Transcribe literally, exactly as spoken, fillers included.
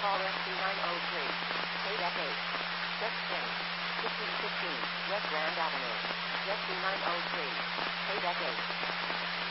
call S C nine oh three. Quebec eight. Check ten. fifteen fifteen. West Grand Avenue. S C nine oh three. Quebec eight.